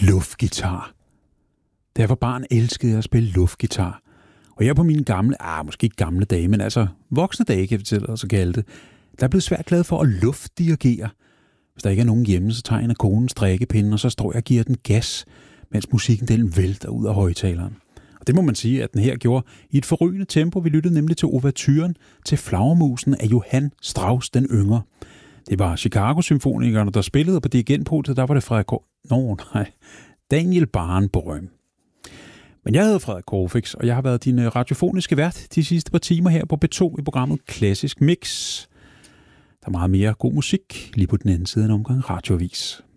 luftgitar. Da jeg var barn, elskede jeg at spille luftgitar. Og jeg på mine gamle, måske ikke gamle dage, men altså voksne dage, kan jeg fortælle os at kalde det, der er blevet svært glad for at luftdirigere. Hvis der ikke er nogen hjemme, så tager jeg en af konens strikkepinde, og så står jeg og giver den gas, mens musikken den vælter ud af højtaleren. Og det må man sige, at den her gjorde i et forrygende tempo. Vi lyttede nemlig til ouverturen til Flagermusen af Johann Strauss den Yngre. Det var Chicago-symfonikerne, der spillede, og på dirigentpultet, der var det Daniel Barenboim. Men jeg hedder Frederik Corfix, og jeg har været din radiofoniske vært de sidste par timer her på B2 i programmet Klassisk Mix. Der er meget mere god musik lige på den anden side af en omgang radioavis.